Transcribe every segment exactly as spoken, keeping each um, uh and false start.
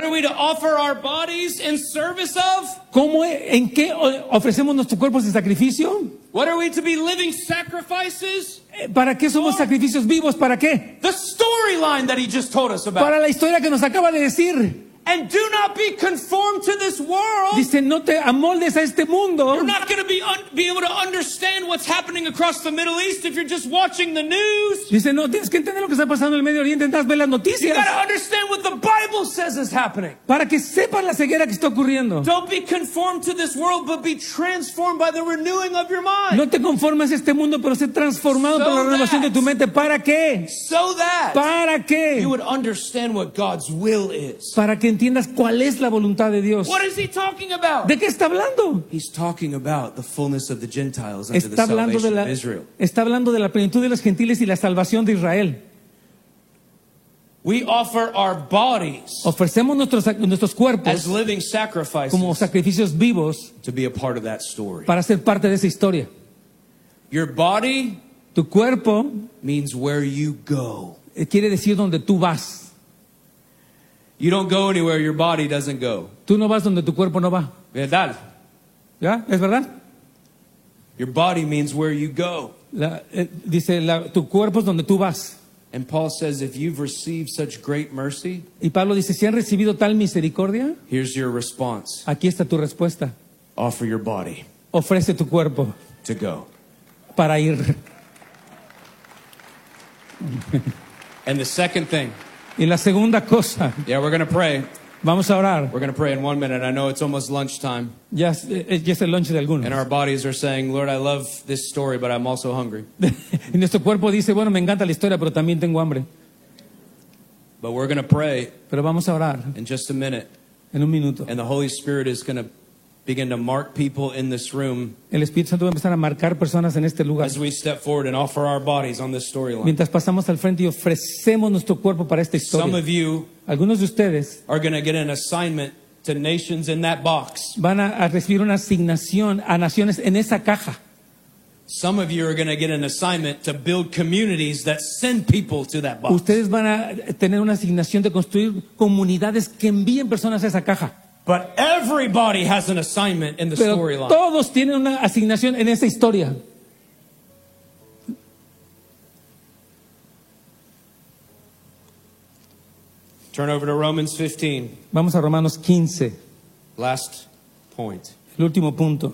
are we to offer our bodies in service of? ¿Cómo, en qué ofrecemos nuestros cuerpos en sacrificio? What are we to be living sacrifices? ¿Para qué somos sacrificios vivos? ¿Para qué? The storyline that he just told us about. Para la historia que nos acaba de decir. And do not be conformed to this world. Dice, no te amoldes a este mundo. You're not going to be un- be able to understand what's happening across the Middle East if you're just watching the news. Dice, no tienes que entender lo que está pasando en el Medio Oriente, necesitas ver las You noticias. got to understand what the Bible says is happening. Para que sepas la ceguera que está ocurriendo. Don't be conformed to this world, but be transformed by the renewing of your mind. No te conformes a este mundo, pero sé transformado So por la renovación that- de tu mente. ¿Para qué? So that ¿Para qué? you would understand what God's will is. Para que entiendas cuál es la voluntad de Dios. What is he talking about? ¿De qué está hablando? He's talking about the fullness of the Gentiles unto the Está hablando de salvation la, of Israel. está hablando de la plenitud de los gentiles y la salvación de Israel. We offer our bodies Ofrecemos nuestros, nuestros cuerpos as living sacrifices como sacrificios vivos to be a part of that story. para ser parte de esa historia. Your body Tu cuerpo means where you go. eh, quiere decir donde tú vas. You don't go anywhere your body doesn't go. Tú no vas donde tu cuerpo no va. ¿Verdad? ¿Ya? ¿Es verdad? Your body means where you go. La, eh, dice, la, tu cuerpo es donde tú vas. And Paul says if you've received such great mercy, Y Pablo dice, si han recibido tal misericordia, here's your response. aquí está tu respuesta. Offer your body Ofrece tu cuerpo to go. para ir. And the second thing, Y la segunda cosa, yeah, we're going to pray. vamos a orar. We're going to pray in one minute. I know it's almost lunchtime. Ya, es- eh, ya es el lunch de algunos. And our bodies are saying, Lord, I love this story, but I'm also hungry. Y nuestro cuerpo dice, bueno, me encanta la historia, pero también tengo hambre. But we're going to pray Pero vamos a orar in just a minute. en un minuto. And the Holy Spirit is going to begin to mark people in this room El Espíritu Santo va a empezar a marcar personas en este lugar. as we step forward and offer our bodies on this storyline. Mientras pasamos al frente y ofrecemos nuestro cuerpo para esta Some historia. of you Algunos de ustedes are going to get an assignment to nations in that box. van a, a recibir una asignación a naciones en esa caja. Some of you are going to get an assignment to build communities that send people to that box. Ustedes van a tener una asignación de construir comunidades que envíen personas a esa caja. But everybody has an assignment in the Pero storyline. todos tienen una asignación en esa historia. Turn over to Romans fifteen. Vamos a Romanos quince, Last point. el último punto.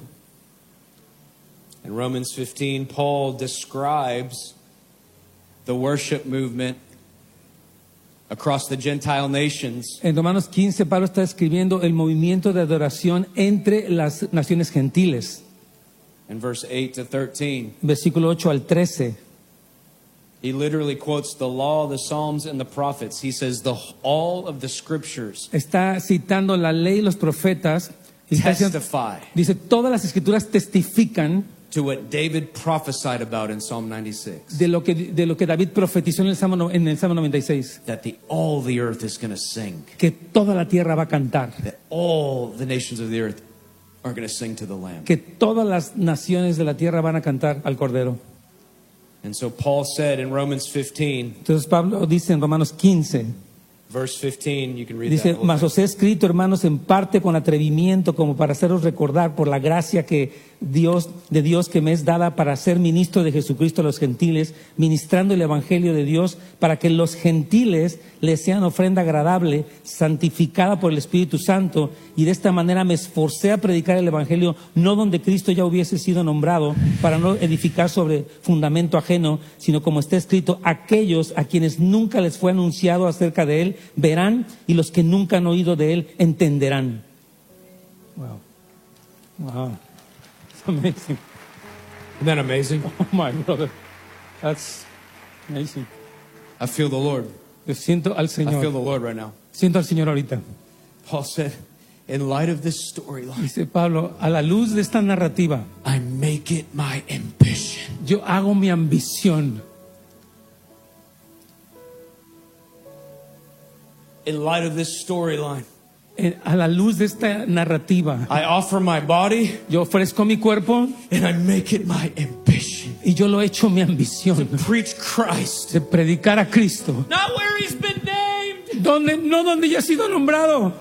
In Romans fifteen, Paul describes the worship movement across the Gentile nations. En Romanos quince, Pablo está escribiendo el movimiento de adoración entre las naciones gentiles. In verse eight to thirteen, Versículo ocho al trece. he literally quotes the law, the Psalms, and the prophets. He says the all of the scriptures Está citando la ley y los profetas. Y está diciendo- testify dice, todas las escrituras testifican to what David prophesied about in Psalm ninety-six. de lo que, de lo que David profetizó en el Salmo, no- en el Salmo noventa y seis. That the all the earth is going to sing. Que toda la tierra va a cantar. That all the nations of the earth are going to sing to the Lamb. Que todas las naciones de la tierra van a cantar al Cordero. And so Paul said in Romans fifteen, Entonces Pablo dice en Romanos quince, verse fifteen, you can read dice, that. whole mas thing. os he escrito, hermanos, en parte con atrevimiento, como para haceros recordar por la gracia que Dios, de Dios que me es dada para ser ministro de Jesucristo a los gentiles, ministrando el evangelio de Dios, para que los gentiles les sean ofrenda agradable, santificada por el Espíritu Santo, y de esta manera me esforcé a predicar el evangelio, no donde Cristo ya hubiese sido nombrado, para no edificar sobre fundamento ajeno, sino como está escrito, aquellos a quienes nunca les fue anunciado acerca de él, verán, y los que nunca han oído de él, entenderán. Wow. Wow. It's amazing. Isn't that amazing? Oh my brother. That's amazing. I feel the Lord. Yo siento al I feel Señor. the Lord right now. Siento al Señor ahorita. Paul said, in light of this storyline, Dice Pablo, a la luz de esta narrativa, I make it my ambition yo hago mi ambición. in light of this storyline. Eh, A la luz de esta narrativa, I offer my body yo ofrezco mi cuerpo and I make it my ambition y yo lo he hecho mi to ambición preach Christ. de predicar a Cristo. Not where he's been named, Donde, no donde ya ha sido nombrado,